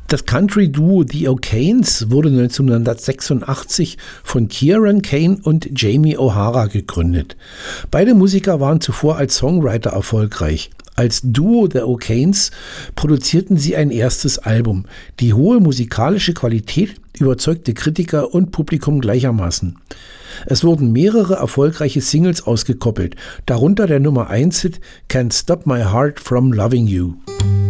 Das Country-Duo The O'Kanes wurde 1986 von Kieran Kane und Jamie O'Hara gegründet. Beide Musiker waren zuvor als Songwriter erfolgreich. Als Duo The O'Kanes produzierten sie ein erstes Album. Die hohe musikalische Qualität überzeugte Kritiker und Publikum gleichermaßen. Es wurden mehrere erfolgreiche Singles ausgekoppelt, darunter der Nummer 1-Hit Can't Stop My Heart From Loving You.